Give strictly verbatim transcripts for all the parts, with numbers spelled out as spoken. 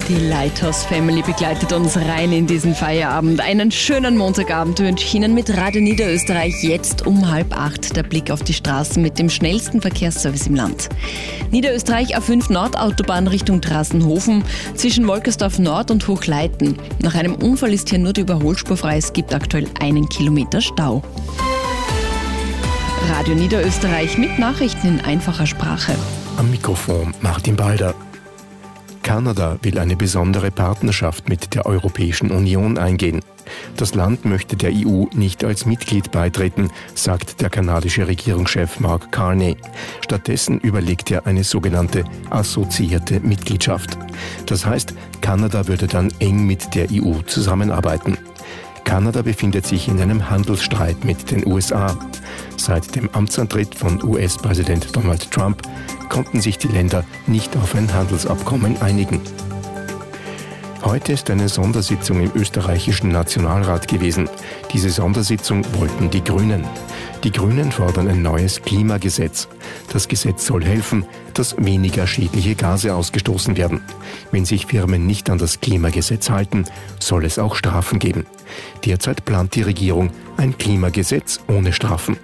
Die Lighthouse Family begleitet uns rein in diesen Feierabend. Einen schönen Montagabend wünsche ich Ihnen mit Radio Niederösterreich. Jetzt um halb acht der Blick auf die Straßen mit dem schnellsten Verkehrsservice im Land. Niederösterreich A fünf Nordautobahn Richtung Drassenhofen zwischen Wolkersdorf Nord und Hochleiten. Nach einem Unfall ist hier nur die Überholspur frei. Es gibt aktuell einen Kilometer Stau. Radio Niederösterreich mit Nachrichten in einfacher Sprache. Am Mikrofon Martin Balder. Kanada will eine besondere Partnerschaft mit der Europäischen Union eingehen. Das Land möchte der E U nicht als Mitglied beitreten, sagt der kanadische Regierungschef Mark Carney. Stattdessen überlegt er eine sogenannte assoziierte Mitgliedschaft. Das heißt, Kanada würde dann eng mit der E U zusammenarbeiten. Kanada befindet sich in einem Handelsstreit mit den U S A. Seit dem Amtsantritt von U S-Präsident Donald Trump konnten sich die Länder nicht auf ein Handelsabkommen einigen. Heute ist eine Sondersitzung im österreichischen Nationalrat gewesen. Diese Sondersitzung wollten die Grünen. Die Grünen fordern ein neues Klimagesetz. Das Gesetz soll helfen, dass weniger schädliche Gase ausgestoßen werden. Wenn sich Firmen nicht an das Klimagesetz halten, soll es auch Strafen geben. Derzeit plant die Regierung ein Klimagesetz ohne Strafen.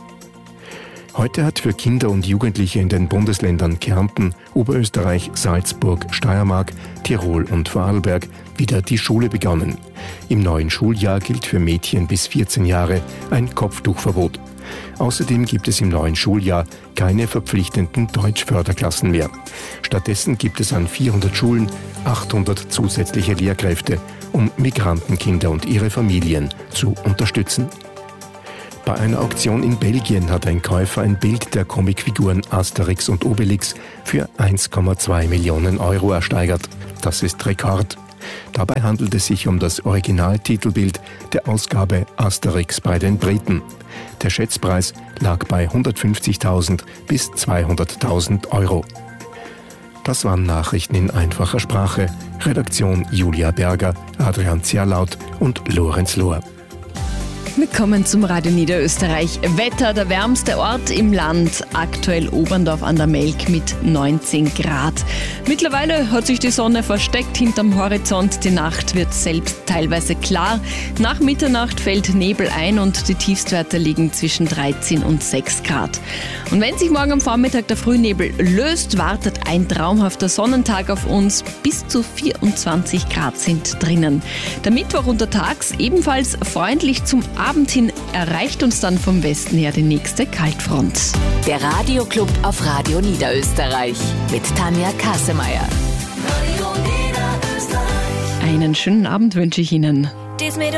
Heute hat für Kinder und Jugendliche in den Bundesländern Kärnten, Oberösterreich, Salzburg, Steiermark, Tirol und Vorarlberg wieder die Schule begonnen. Im neuen Schuljahr gilt für Mädchen bis vierzehn Jahre ein Kopftuchverbot. Außerdem gibt es im neuen Schuljahr keine verpflichtenden Deutschförderklassen mehr. Stattdessen gibt es an vierhundert Schulen achthundert zusätzliche Lehrkräfte, um Migrantenkinder und ihre Familien zu unterstützen. Bei einer Auktion in Belgien hat ein Käufer ein Bild der Comicfiguren Asterix und Obelix für eins Komma zwei Millionen Euro ersteigert. Das ist Rekord. Dabei handelt es sich um das Originaltitelbild der Ausgabe Asterix bei den Briten. Der Schätzpreis lag bei hundertfünfzigtausend bis zweihunderttausend Euro. Das waren Nachrichten in einfacher Sprache. Redaktion Julia Berger, Adrian Zierlaut und Lorenz Lohr. Willkommen zum Radio Niederösterreich. Wetter, der wärmste Ort im Land, aktuell Oberndorf an der Melk mit neunzehn Grad. Mittlerweile hat sich die Sonne versteckt hinterm Horizont. Die Nacht wird selbst teilweise klar. Nach Mitternacht fällt Nebel ein und die Tiefstwerte liegen zwischen dreizehn und sechs Grad. Und wenn sich morgen am Vormittag der Frühnebel löst, wartet ein traumhafter Sonnentag auf uns. Bis zu vierundzwanzig Grad sind drinnen. Der Mittwoch untertags ebenfalls freundlich zum Abend hin erreicht uns dann vom Westen her die nächste Kaltfront. Der Radioclub auf Radio Niederösterreich mit Tanja Kassemeyer. Einen schönen Abend wünsche ich Ihnen.